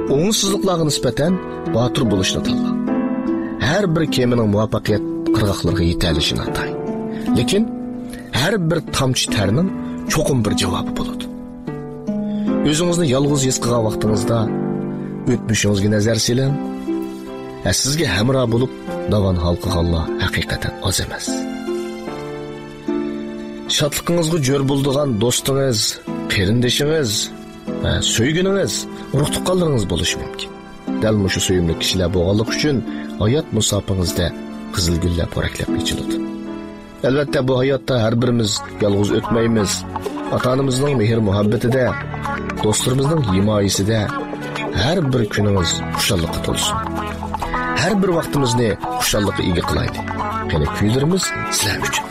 oğunsuzluklarga nisbeten batır buluşunu tanla. Her bir kemining muvaffaqiyat qirg'oqlariga yetalishini atay. Lekin her bir tamchi terning cho'qim bir javobi bo'ladi. O'zingizni yolg'iz his qilgan vaqtingizda o'tmishingizga nazar siling. Sizga hamroh bo'lib davon hal qilganlar haqiqatan oz emas. Şatlıqыңызға jör bo'ldigan do'stingiz, qarindoshingiz va so'yguningiz, urug' tuqqanlaringiz bo'lishi mumkin. Dal mushu so'yimli kishilar bo'lganlik uchun hayot musofingizda qizil gullar po'raklab ichiladi. Albatta bu hayotda har birimiz yolg'iz o'tmaymiz. Ota-onamizning mehr muhabbatida, do'stlarimizning himoyasida har bir kuningiz xushallikqa to'lsin. Har bir vaqtimizni xushallikqa ega qilaylik. Qani kuylarimiz sizlar uchun.